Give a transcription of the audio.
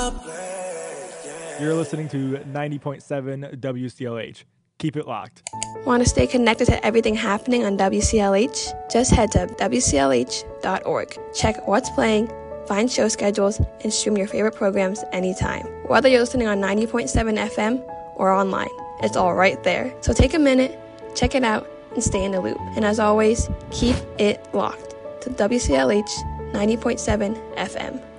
You're listening to 90.7 WCLH. Keep it locked. Want to stay connected to everything happening on WCLH? Just head to WCLH.org. Check what's playing, find show schedules, and stream your favorite programs anytime. Whether you're listening on 90.7 FM or online, it's all right there. So take a minute, check it out, and stay in the loop. And as always, keep it locked to WCLH 90.7 FM.